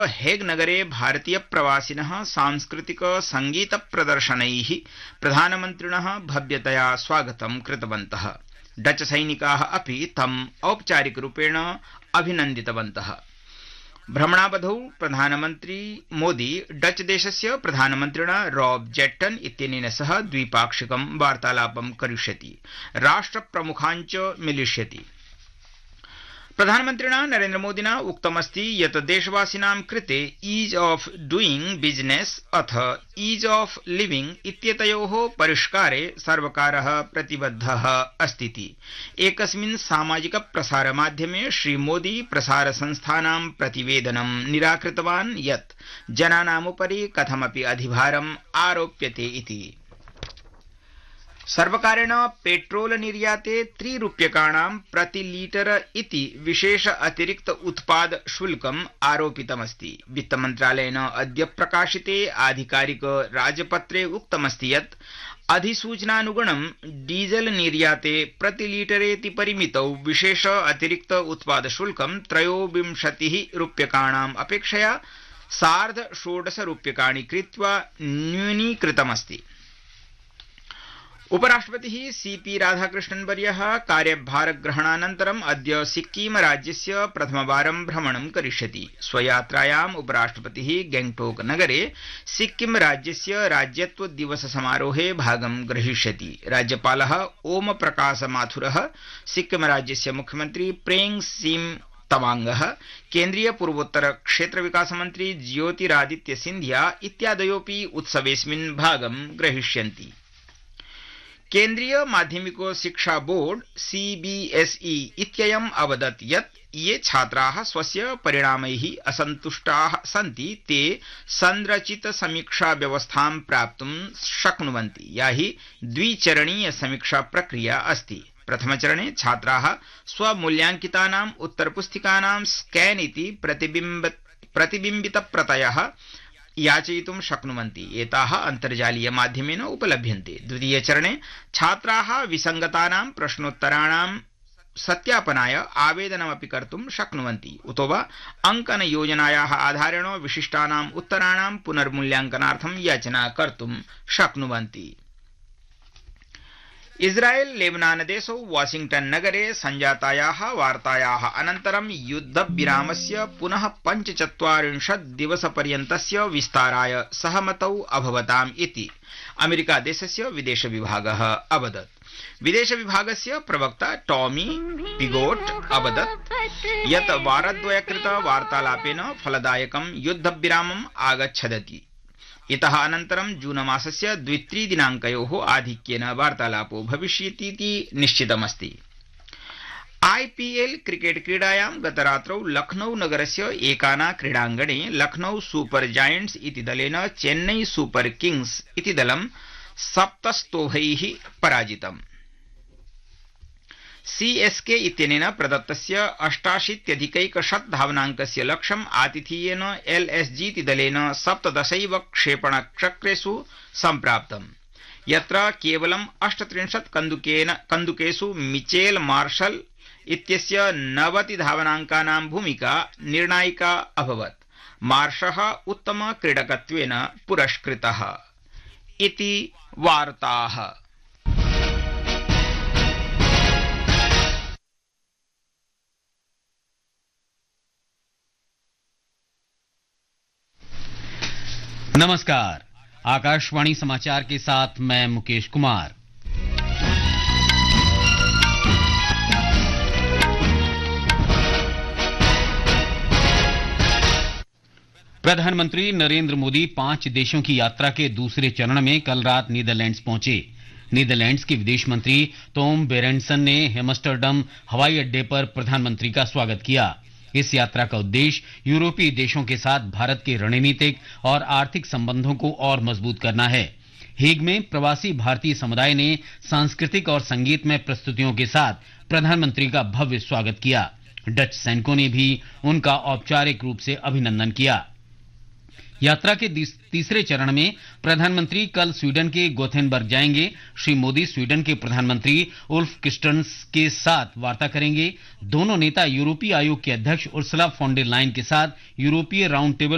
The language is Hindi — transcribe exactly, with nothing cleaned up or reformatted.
हेग नगरे भारतीय प्रवासिनः सांस्कृतिक संगीत प्रदर्शनैः प्रधानमन्त्रिणः भव्यतया स्वागतं कृतवन्तः। डच सैनिकाः अपि तम् औपचारिकरूपेण अभिनन्दितवन्तः। भ्रमणावधौ प्रधानमन्त्री मोदी डच देशस्य प्रधानमन्त्रिणा रॉब जेट्टन इत्यनेन सह द्विपाक्षिकं वार्तालापं करिष्यति, राष्ट्रप्रमुखान् च मिलिष्यति। प्रधानमन्त्रिणा नरेन्द्र मोदिना उक्तमस्ति यत् देशवासिनां कृते ईज ऑफ डूइंग बिजनेस अथ ईज ऑफ लिविंग इत्येतयोः परिष्कारे सर्वकारः प्रतिबद्धः अस्तीति। एकस्मिन् सामाजिक प्रसारमाध्यमे श्रीमोदी प्रसारसंस्थानां प्रतिवेदनं निराकृतवान् यत् जनानामुपरि कथमपि अधिभारम् आरोप्यते इति। सर्वकारेण पेट्रोल निर्याते त्रिरूप्यकाणां प्रति लीटर इति विशेष अतिरिक्त उत्पाद शुल्कम् आरोपितमस्ति। वित्तमन्त्रालयेन अद्य प्रकाशिते आधिकारिक राजपत्रे उक्तमस्ति यत् अधिसूचनानुगुणं डीजल निर्याते प्रति लीटरेति परिमितौ विशेष अतिरिक्त उत्पाद शुल्कं त्रयोविंशतिः रूप्यकाणाम् अपेक्षया सार्ध षोडश रूप्यकाणि कृत्वा न्यूनीकृतमस्ति। उपराष्ट्रपतिः सीपी राधाकृष्णन्वर्यः कार्यभारग्रहणानन्तरम् अद्य सिक्किम राज्यस्य प्रथमवारं भ्रमणं करिष्यति। स्वयात्रायाम् उपराष्ट्रपतिः गैंगटोक नगरे सिक्किम राज्यस्य राज्यत्व दिवस समारोहे भागं ग्रहीष्यति। राज्यपालः ओम प्रकाश माथुरः, सिक्किम राज्यस्य मुख्यमन्त्री प्रेम सिंह तवांगः, केन्द्रीय पूर्वोत्तर क्षेत्र विकास मंत्री ज्योतिरादित्य सिंधिया इत्यादयोऽपि उत्सवेऽस्मिन् भागं ग्रहीष्यन्ति। केन्द्रीय माध्यमिक शिक्षा बोर्ड सीबीएसई इत्ययम् अवदत् यत् ये छात्राः स्वस्य परिणामैः असन्तुष्टाः सन्ति ते संरचित समीक्षा व्यवस्थां प्राप्तुं शक्नुवन्ति, या हि द्विचरणीय समीक्षा प्रक्रिया अस्ति। प्रथमचरणे छात्राः स्वमूल्यांकितानाम् उत्तरपुस्तिकानां स्कैन इति प्रतिबिम्ब प्रतिबिम्बितप्रतयः याचयितुं शक्नुवन्ति। एताः अन्तर्जालीय माध्यमेन उपलभ्यन्ते। द्वितीयचरणे छात्राः विसङ्गतानां प्रश्नोत्तराणां सत्यापनाय आवेदनमपि कर्तुं शक्नुवन्ति, उतो वा अङ्कनयोजनायाः आधारेण विशिष्टानाम् उत्तराणां पुनर्मूल्यांकनार्थं याचना कर्तुं शक्नुवन्ति। इस्राएल लेबनान देशौ वाशिंगटन नगरे संजातायाः वार्तायाः अनन्तरं युद्धविरामस्य पुनः पञ्चचत्वारिंशत् दिवसपर्यन्तस्य विस्ताराय सहमतौ अभवताम् इति अमेरिका देशस्य विदेश विभागः अवदत्। विदेश विभागस्य प्रवक्ता टॉमी पिगोट अवदत् यत् वारद्वयकृत वार्तालापेन फलदायकं युद्धविरामम् आगच्छदति। इतः अनन्तरं जून मासस्य द्वित्रि दिनाङ्कयोः आधिक्येन वार्तालापो भविष्यतीति निश्चितमस्ति। आईपीएल क्रिकेट क्रीडायां गतरात्रौ लखनऊ नगरस्य एकाना क्रीडाङ्गणे लखनऊ सुपर जायंट्स इति दलेन चेन्नई सुपर किंग्स इति दलं सप्तस्तोभैः पराजितम्। सीएसके इत्यनेन प्रदत्तस्य अष्टाशीत्यधिकैकशत धावनाङ्कस्य लक्ष्यम् आतिथेयेन एलएसजी इति दलेन सप्तदशैव क्षेपणचक्रेषु सम्प्राप्तम्, यत्र केवलम् अष्टत्रिंशत् कन्दुकेन कन्दुकेषु मिचेल मार्शल इत्यस्य नवति धावनाङ्कानां भूमिका निर्णायिका अभवत्। मार्शः उत्तम क्रीडकत्वेन पुरस्कृतः इति वार्ताः। नमस्कार, आकाशवाणी समाचार के साथ मैं मुकेश कुमार। प्रधानमंत्री नरेंद्र मोदी पांच देशों की यात्रा के दूसरे चरण में कल रात नीदरलैंड्स पहुंचे। नीदरलैंड्स के विदेश मंत्री टॉम बेरेंटसन ने हेमस्टरडम हवाई अड्डे पर प्रधानमंत्री का स्वागत किया। इस यात्रा का उद्देश्य यूरोपीय देशों के साथ भारत के रणनीतिक और आर्थिक संबंधों को और मजबूत करना है। हेग में प्रवासी भारतीय समुदाय ने सांस्कृतिक और संगीतमय प्रस्तुतियों के साथ प्रधानमंत्री का भव्य स्वागत किया। डच सैनिकों ने भी उनका औपचारिक रूप से अभिनंदन किया। यात्रा के तीसरे चरण में प्रधानमंत्री कल स्वीडन के गोथेनबर्ग जाएंगे। श्री मोदी स्वीडन के प्रधानमंत्री उल्फ क्रिस्टर्स के साथ वार्ता करेंगे। दोनों नेता यूरोपीय आयोग के अध्यक्ष उर्सुला फॉन डर लायन के साथ यूरोपीय राउंड टेबल